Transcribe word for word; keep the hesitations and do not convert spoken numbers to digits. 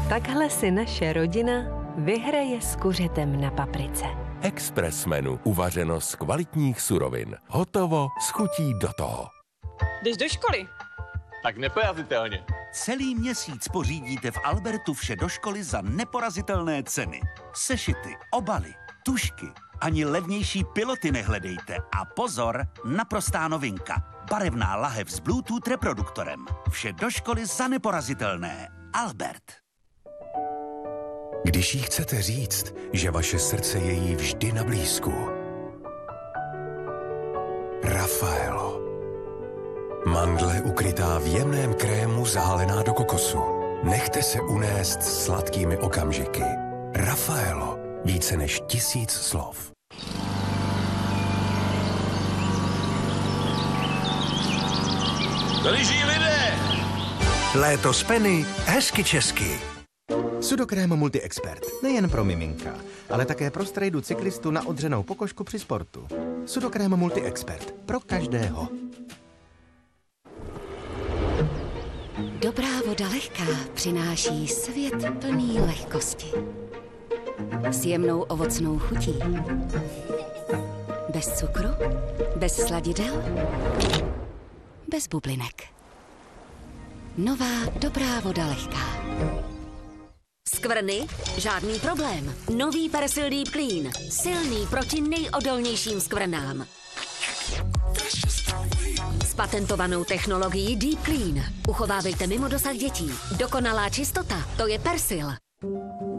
Takhle si naše rodina vyhraje s kuřetem na paprice. Express menu, uvařeno z kvalitních surovin. Hotovo, s chutí do toho. Jdeš do školy? Tak neporazitelně. Celý měsíc pořídíte v Albertu vše do školy za neporazitelné ceny. Sešity, obaly, tužky, ani levnější piloty nehledejte. A pozor, naprostá novinka. Barevná lahev s Bluetooth reproduktorem. Vše do školy za neporazitelné. Albert. Když jí chcete říct, že vaše srdce je jí vždy na blízku. Raffaello. Mandle ukrytá v jemném krému zahalená do kokosu. Nechte se unést sladkými okamžiky. Raffaello. Více než tisíc slov. Tady žijí lidé! Léto z Penny, hezky česky. Sudokrém Multi-Expert. Nejen pro miminka, ale také pro strejdu cyklistu na odřenou pokožku při sportu. Sudokrém Multi-Expert. Pro každého. Dobrá voda lehká přináší svět plný lehkosti. S jemnou ovocnou chutí. Bez cukru, bez sladidel, bez bublinek. Nová dobrá voda lehká. Skvrny? Žádný problém. Nový Persil Deep Clean. Silný proti nejodolnějším skvrnám. S patentovanou technologií Deep Clean. Uchovávejte mimo dosah dětí. Dokonalá čistota, to je Persil.